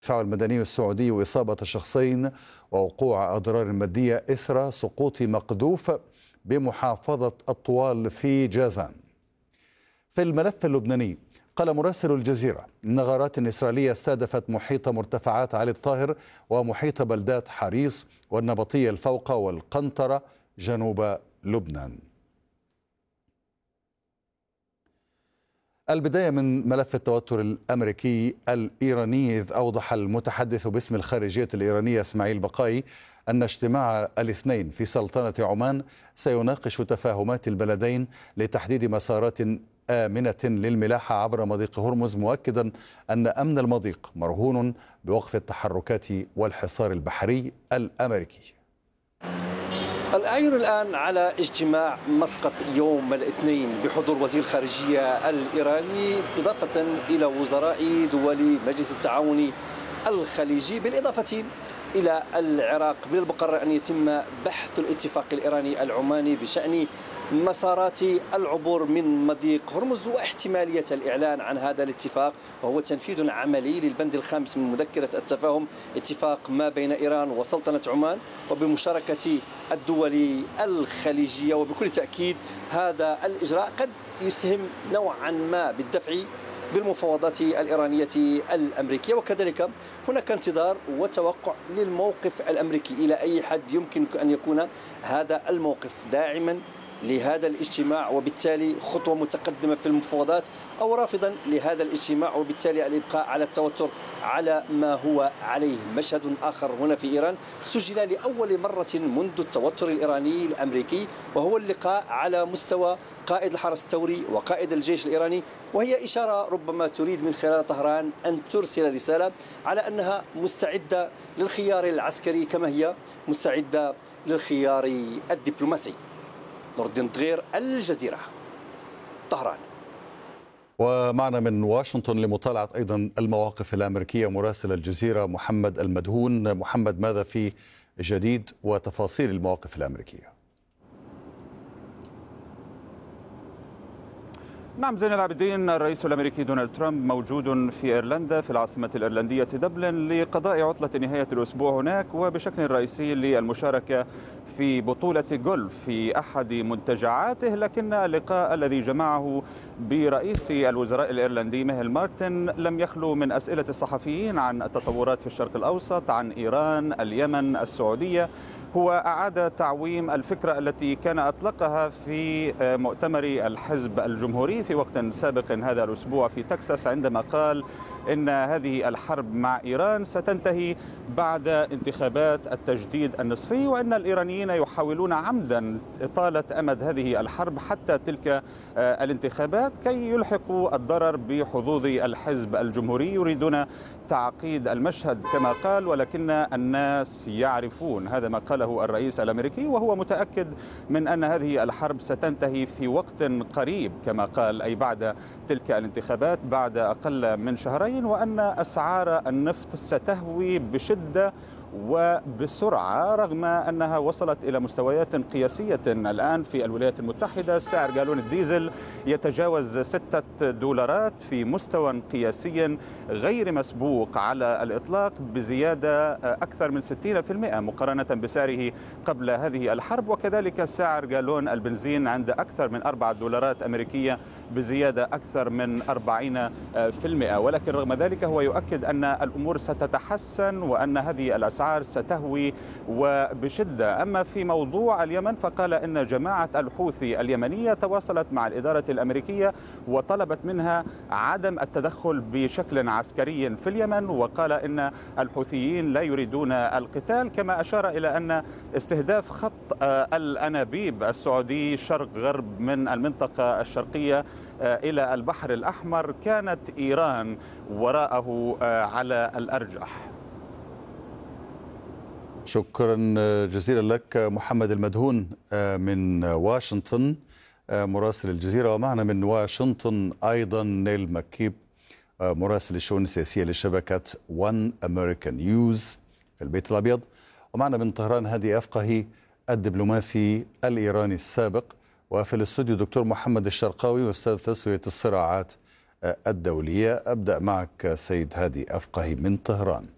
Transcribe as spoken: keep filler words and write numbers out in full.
الدفاع المدني السعودي وإصابة شخصين ووقوع أضرار مادية إثر سقوط مقذوف بمحافظة أطوال في جازان. في الملف اللبناني، قال مراسل الجزيرة إن غارات إسرائيلية استهدفت محيط مرتفعات علي الطاهر ومحيط بلدات حريص والنبطية الفوقة والقنطرة جنوب لبنان. البداية من ملف التوتر الأمريكي الإيراني، إذ أوضح المتحدث باسم الخارجية الإيرانية إسماعيل بقائي أن اجتماع الاثنين في سلطنة عمان سيناقش تفاهمات البلدين لتحديد مسارات آمنة للملاحة عبر مضيق هرمز، مؤكدا أن أمن المضيق مرهون بوقف التحركات والحصار البحري الأمريكي. الأعين الآن على اجتماع مسقط يوم الاثنين بحضور وزير الخارجية الإيراني إضافة إلى وزراء دول مجلس التعاون الخليجي، بالإضافة إلى العراق. من المقرر أن يتم بحث الاتفاق الإيراني العماني بشأن مسارات العبور من مضيق هرمز واحتمالية الإعلان عن هذا الاتفاق، وهو تنفيذ عملي للبند الخامس من مذكرة التفاهم، اتفاق ما بين إيران وسلطنة عمان وبمشاركة الدول الخليجية. وبكل تأكيد هذا الإجراء قد يسهم نوعا ما بالدفع بالمفاوضات الإيرانية الأمريكية، وكذلك هناك انتظار وتوقع للموقف الأمريكي إلى أي حد يمكن أن يكون هذا الموقف داعما لهذا الاجتماع وبالتالي خطوة متقدمة في المفاوضات، أو رافضا لهذا الاجتماع وبالتالي الإبقاء على التوتر على ما هو عليه. مشهد آخر هنا في إيران سجل لأول مرة منذ التوتر الإيراني الأمريكي، وهو اللقاء على مستوى قائد الحرس الثوري وقائد الجيش الإيراني، وهي إشارة ربما تريد من خلال طهران أن ترسل رسالة على أنها مستعدة للخيار العسكري كما هي مستعدة للخيار الدبلوماسي. نور الدين طغير، الجزيرة، طهران. ومعنا من واشنطن لمطالعة أيضا المواقف الأمريكية مراسل الجزيرة محمد المدهون. محمد، ماذا في جديد وتفاصيل المواقف الأمريكية؟ نعم زين العابدين، الرئيس الأمريكي دونالد ترامب موجود في إيرلندا في العاصمة الإيرلندية دبلن لقضاء عطلة نهاية الأسبوع هناك، وبشكل رئيسي للمشاركة في بطولة جولف في أحد منتجعاته. لكن اللقاء الذي جمعه برئيس الوزراء الإيرلندي ميهل مارتن لم يخلو من أسئلة الصحفيين عن التطورات في الشرق الأوسط، عن إيران، اليمن، السعودية. هو أعاد تعويم الفكرة التي كان أطلقها في مؤتمر الحزب الجمهوري في وقت سابق هذا الأسبوع في تكساس، عندما قال إن هذه الحرب مع إيران ستنتهي بعد انتخابات التجديد النصفي، وأن الإيرانيين يحاولون عمدا إطالة أمد هذه الحرب حتى تلك الانتخابات كي يلحقوا الضرر بحظوظ الحزب الجمهوري. يريدون تعقيد المشهد كما قال، ولكن الناس يعرفون، هذا ما قاله الرئيس الأمريكي، وهو متأكد من أن هذه الحرب ستنتهي في وقت قريب كما قال، أي بعد تلك الانتخابات بعد أقل من شهرين، وأن أسعار النفط ستهوي بشدة وبسرعة رغم أنها وصلت إلى مستويات قياسية الآن في الولايات المتحدة. سعر جالون الديزل يتجاوز ستة دولارات في مستوى قياسي غير مسبوق على الإطلاق، بزيادة أكثر من ستين بالمئة مقارنة بسعره قبل هذه الحرب. وكذلك سعر جالون البنزين عند أكثر من أربعة دولارات أمريكية بزيادة أكثر من أربعين بالمئة. ولكن رغم ذلك هو يؤكد أن الأمور ستتحسن وأن هذه الأسعار ستهوي وبشدة. أما في موضوع اليمن فقال إن جماعة الحوثي اليمنية تواصلت مع الإدارة الأمريكية وطلبت منها عدم التدخل بشكل عسكري في اليمن، وقال إن الحوثيين لا يريدون القتال، كما أشار إلى أن استهداف خط الأنابيب السعودي شرق غرب من المنطقة الشرقية إلى البحر الأحمر كانت إيران وراءه على الأرجح. شكرا جزيلا لك محمد المدهون من واشنطن مراسل الجزيرة. ومعنا من واشنطن أيضا نيل مكيب مراسل الشؤون السياسية لشبكة وان أمريكان نيوز في البيت الأبيض. ومعنا من طهران هادي أفقهي الدبلوماسي الإيراني السابق. وفي الاستوديو دكتور محمد الشرقاوي أستاذ تسوية الصراعات الدولية. أبدأ معك سيد هادي أفقهي من طهران.